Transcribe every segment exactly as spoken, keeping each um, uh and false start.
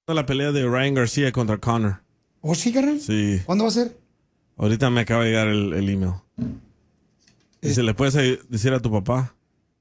La pelea de Ryan García contra Conor. ¿Oh, sí, carnal? Sí. ¿Cuándo va a ser? Ahorita me acaba de llegar el, el email. Dice, ¿le puedes decir a tu papá?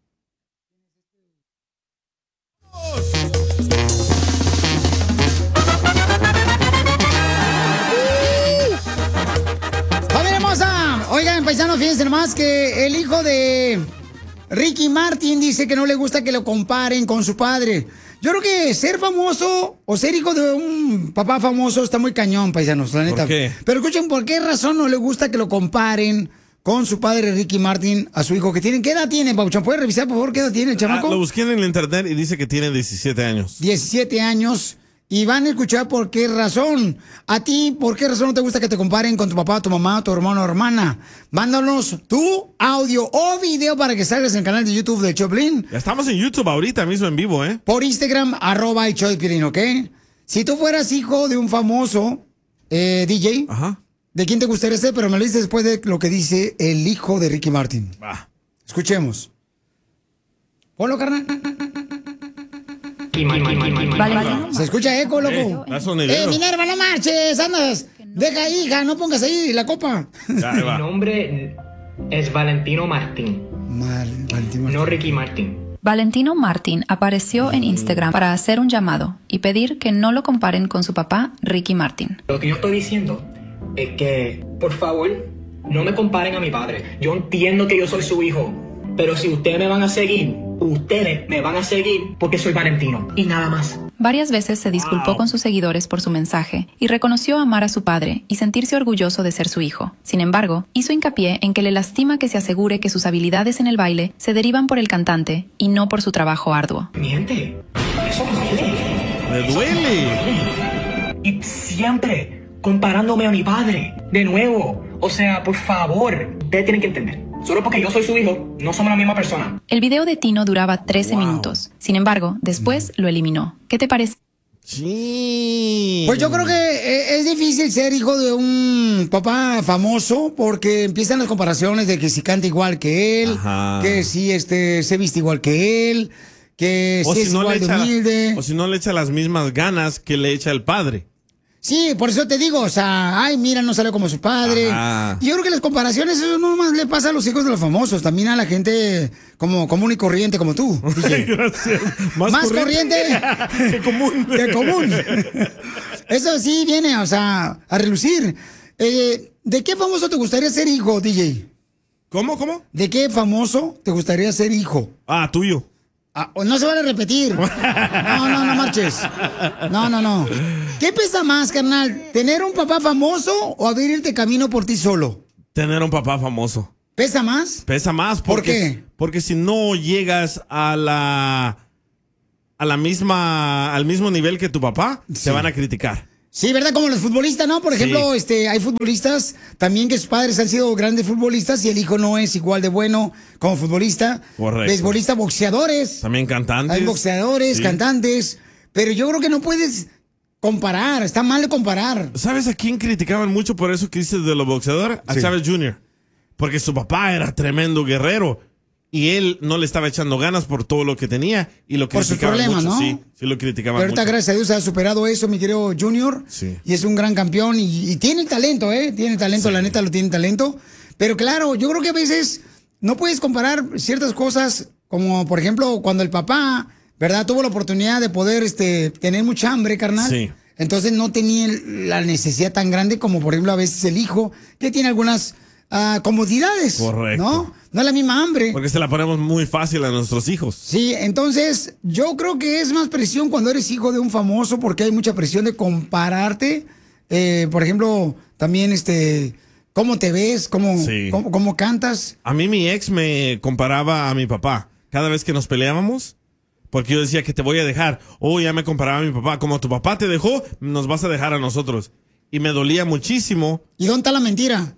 ¡Familia hermosa! Oigan, paisanos, fíjense nomás que el hijo de Ricky Martin dice que no le gusta que lo comparen con su padre. Yo creo que ser famoso o ser hijo de un papá famoso está muy cañón, paisanos, la neta. ¿Por qué? Pero escuchen, ¿por qué razón no le gusta que lo comparen con su padre Ricky Martin a su hijo que tienen? ¿Qué edad tiene, Pauchón? ¿Puedes revisar, por favor, qué edad tiene el chamaco? Ah, lo busqué en el internet y dice que tiene diecisiete años. diecisiete años. Y van a escuchar por qué razón. A ti, ¿por qué razón no te gusta que te comparen con tu papá, tu mamá, tu hermano o hermana? Mándanos tu audio o video para que salgas en el canal de YouTube de Choplin. Ya estamos en YouTube ahorita mismo en vivo, ¿eh? Por Instagram, arroba el Choplin, ¿ok? Si tú fueras hijo de un famoso eh, D J, Ajá. ¿de quién te gustaría ser? Pero me lo dices después de lo que dice el hijo de Ricky Martin. Va. Escuchemos. Ponlo, carnal. Vale. Se escucha eco, loco. Eh, da sonidero. Eh, Minerva, no marches, andas. Deja, hija, no pongas ahí la copa. Ya, ahí va. Mi nombre es Valentino Martín, Mal, Valentino. no Ricky Martín. Valentino Martin apareció en Instagram para hacer un llamado y pedir que no lo comparen con su papá, Ricky Martin. Lo que yo estoy diciendo es que, por favor, no me comparen a mi padre. Yo entiendo que yo soy su hijo, pero si ustedes me van a seguir, ustedes me van a seguir porque soy Valentino y nada más. Varias veces se disculpó Wow. con sus seguidores por su mensaje y reconoció amar a su padre y sentirse orgulloso de ser su hijo. Sin embargo, hizo hincapié en que le lastima que se asegure que sus habilidades en el baile se derivan por el cantante y no por su trabajo arduo. Mi gente, eso duele. Me duele. Y siempre comparándome a mi padre. De nuevo. O sea, por favor, ustedes tienen que entender. Solo porque yo soy su hijo, no somos la misma persona. El video de Tino duraba trece Wow. minutos. Sin embargo, después lo eliminó. ¿Qué te parece? Sí. Pues yo creo que eh, es difícil ser hijo de un papá famoso porque empiezan las comparaciones de que si canta igual que él, Ajá. que si este se viste igual que él, que O si si, es no igual le de echa, humilde. o si no le echa las mismas ganas que le echa el padre. Sí, por eso te digo, o sea, ay, mira, no salió como su padre. Ajá. Y yo creo que las comparaciones, eso no más le pasa a los hijos de los famosos, también a la gente como común y corriente como tú, D J. Gracias. Más corriente que común. que común. Eso sí viene, o sea, a relucir. Eh, ¿De qué famoso te gustaría ser hijo, D J? ¿Cómo, cómo? ¿De qué famoso te gustaría ser hijo? Ah, tuyo. Ah, o no se vale repetir. No, no, no marches. No, no, no. ¿Qué pesa más, carnal? ¿Tener un papá famoso o abrirte camino por ti solo? Tener un papá famoso. ¿Pesa más? Pesa más. Porque, ¿Por qué? Porque si no llegas a la a la misma al mismo nivel que tu papá, Sí. te van a criticar. Sí, ¿verdad? Como los futbolistas, ¿no? Por ejemplo, Sí. este, hay futbolistas también que sus padres han sido grandes futbolistas y el hijo no es igual de bueno como futbolista. Correcto. Beisbolistas, boxeadores. También cantantes. Hay boxeadores, Sí. cantantes. Pero yo creo que no puedes comparar. Está mal de comparar. ¿Sabes a quién criticaban mucho por eso que dices de los boxeadores? A Sí. Chávez junior Porque su papá era tremendo guerrero y él no le estaba echando ganas por todo lo que tenía y lo Por sus criticaban problemas, mucho. ¿no? Sí, sí lo criticaban Pero ahorita, mucho. gracias a Dios, ha superado eso, mi querido Junior. Sí. Y es un gran campeón y, y tiene talento, ¿eh? Tiene talento, Sí. la neta lo tiene talento. Pero claro, yo creo que a veces no puedes comparar ciertas cosas, como por ejemplo, cuando el papá, ¿verdad? Tuvo la oportunidad de poder este, tener mucha hambre, carnal. Sí. Entonces no tenía la necesidad tan grande como, por ejemplo, a veces el hijo, que tiene algunas ah, comodidades. Correcto. ¿No? No es la misma hambre. Porque se la ponemos muy fácil a nuestros hijos. Sí, entonces yo creo que es más presión cuando eres hijo de un famoso porque hay mucha presión de compararte. Eh, por ejemplo, también este, cómo te ves, cómo, Sí. cómo, cómo cantas. A mí mi ex me comparaba a mi papá cada vez que nos peleábamos. Porque yo decía que te voy a dejar. Oh, ya me comparaba a mi papá. Como tu papá te dejó, nos vas a dejar a nosotros. Y me dolía muchísimo. ¿Y dónde está la mentira?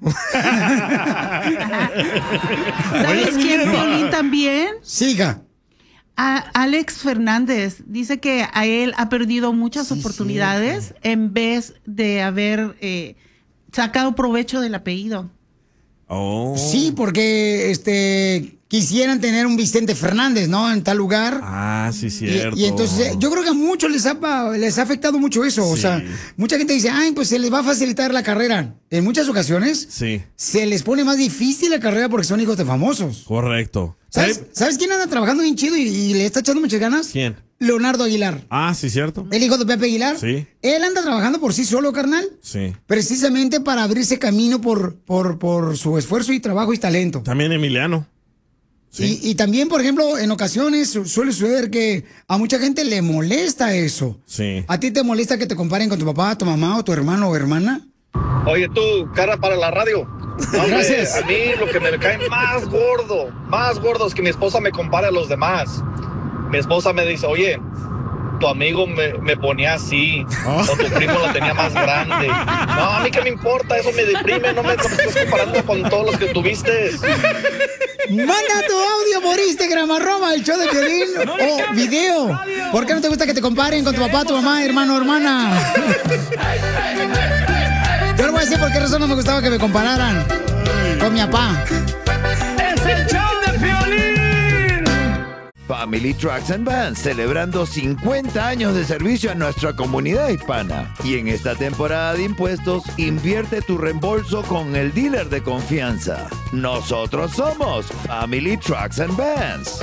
¿Sabes quién, Piolín, también? Siga. A Alex Fernández dice que a él ha perdido muchas Sí, oportunidades en vez de haber eh, sacado provecho del apellido. Oh. Sí, porque este quisieran tener un Vicente Fernández, ¿no? En tal lugar. Ah, sí, cierto. Y, y entonces yo creo que a muchos les ha, les ha afectado mucho eso. Sí. O sea, mucha gente dice, ay, pues se les va a facilitar la carrera. En muchas ocasiones sí. se les pone más difícil la carrera porque son hijos de famosos. Correcto. ¿Sabes, ¿sabes quién anda trabajando bien chido y, y le está echando muchas ganas? ¿Quién? Leonardo Aguilar. Ah, sí, cierto. El hijo de Pepe Aguilar. Sí. Él anda trabajando por sí solo, carnal. Sí. Precisamente para abrirse camino por, por, por su esfuerzo y trabajo y talento. También Emiliano. Sí. Y, y también, por ejemplo, en ocasiones suele suceder que a mucha gente le molesta eso. Sí. ¿A ti te molesta que te comparen con tu papá, tu mamá o tu hermano o hermana? Oye, tú, cara para la radio. No, Gracias. Hombre, a mí lo que me cae más gordo, más gordo es que mi esposa me compare a los demás. Mi esposa me dice, oye, tu amigo me, me ponía así, oh. o tu primo lo tenía más grande. No, a mí qué me importa, eso me deprime, no me, no me estés comparando con todos los que tuviste. Manda tu audio por Instagram, arroba el show de Piolín, no o video. ¿Por qué no te gusta que te comparen con tu papá, tu mamá, hermano, hermana? Yo le voy a decir por qué razón no me gustaba que me compararan con mi papá. ¡Es el show de Piolín! Family Trucks and Vans, celebrando cincuenta años de servicio a nuestra comunidad hispana. Y en esta temporada de impuestos, invierte tu reembolso con el dealer de confianza. Nosotros somos Family Trucks and Vans.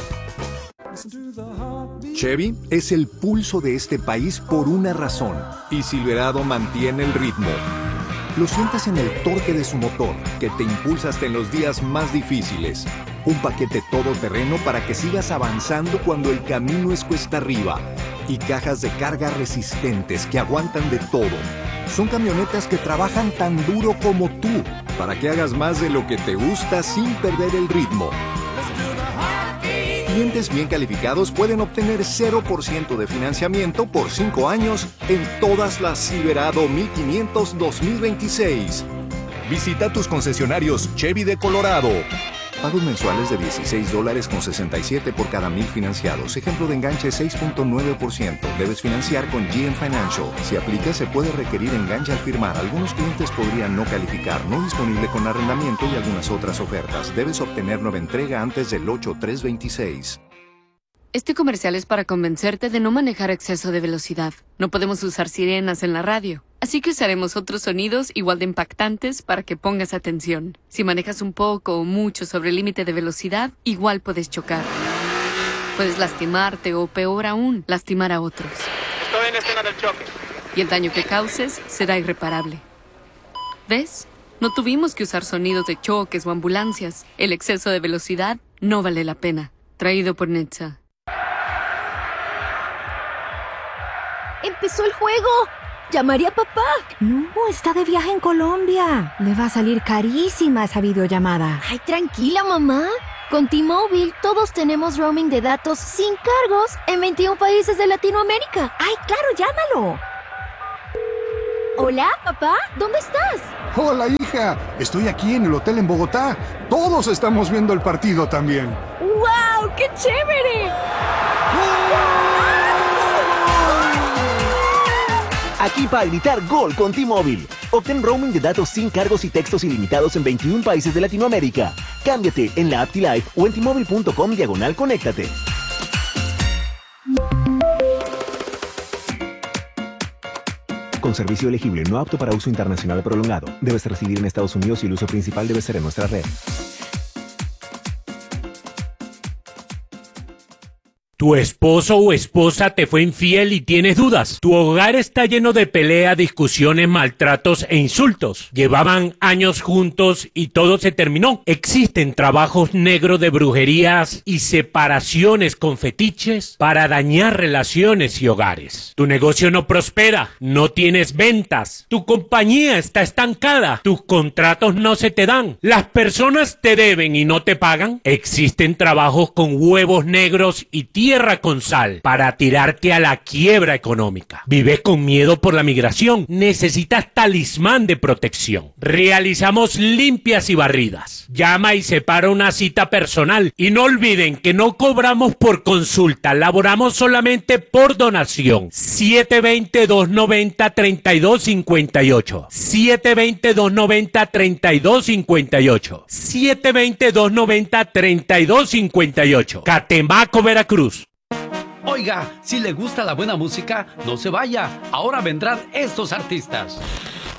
Chevy es el pulso de este país por una razón, y Silverado mantiene el ritmo. Lo sientes en el torque de su motor, que te impulsa hasta en los días más difíciles. Un paquete todoterreno para que sigas avanzando cuando el camino es cuesta arriba. Y cajas de carga resistentes que aguantan de todo. Son camionetas que trabajan tan duro como tú, para que hagas más de lo que te gusta sin perder el ritmo. Clientes bien calificados pueden obtener cero por ciento de financiamiento por cinco años en todas las Silverado mil quinientos dos mil veintiséis. Visita tus concesionarios Chevy de Colorado. Pagos mensuales de dieciséis dólares con sesenta y siete por cada mil financiados. Ejemplo de enganche seis punto nueve por ciento. Debes financiar con G M Financial. Si aplica, se puede requerir enganche al firmar. Algunos clientes podrían no calificar. No disponible con arrendamiento y algunas otras ofertas. Debes obtener nueva entrega antes del ocho tres veintiséis. Este comercial es para convencerte de no manejar a exceso de velocidad. No podemos usar sirenas en la radio, así que usaremos otros sonidos igual de impactantes para que pongas atención. Si manejas un poco o mucho sobre el límite de velocidad, igual puedes chocar. Puedes lastimarte o, peor aún, lastimar a otros. Estoy en escena del choque. Y el daño que causes será irreparable. ¿Ves? No tuvimos que usar sonidos de choques o ambulancias. El exceso de velocidad no vale la pena. Traído por Netza. ¡Empezó el juego! ¿Llamaré a papá? No, está de viaje en Colombia. Le va a salir carísima esa videollamada. Ay, tranquila, mamá. Con T-Mobile todos tenemos roaming de datos sin cargos en veintiún países de Latinoamérica. ¡Ay, claro, llámalo! Hola, papá, ¿dónde estás? Hola, hija. Estoy aquí en el hotel en Bogotá. Todos estamos viendo el partido también. ¡Wow! ¡Qué chévere! Aquí para gritar gol con T-Mobile. Obtén roaming de datos sin cargos y textos ilimitados en veintiún países de Latinoamérica. Cámbiate en la app T-Life o en T-Mobile punto com diagonal conéctate. Con servicio elegible, no apto para uso internacional prolongado. Debes residir en Estados Unidos y el uso principal debe ser en nuestra red. ¿Tu esposo o esposa te fue infiel y tienes dudas? Tu hogar está lleno de pelea, discusiones, maltratos e insultos. Llevaban años juntos y todo se terminó. Existen trabajos negros de brujerías y separaciones con fetiches para dañar relaciones y hogares. Tu negocio no prospera, no tienes ventas, tu compañía está estancada, tus contratos no se te dan, las personas te deben y no te pagan. Existen trabajos con huevos negros y tiempos tierra con sal para tirarte a la quiebra económica. ¿Vives con miedo por la migración? Necesitas talismán de protección. Realizamos limpias y barridas. Llama y separa una cita personal. Y no olviden que no cobramos por consulta, laboramos solamente por donación. siete dos cero, dos nueve cero, tres dos cinco ocho. siete dos cero, dos nueve cero, tres dos cinco ocho. siete dos cero, dos nueve cero, tres dos cinco ocho. Catemaco, Veracruz. Oiga, si le gusta la buena música, no se vaya. Ahora vendrán estos artistas.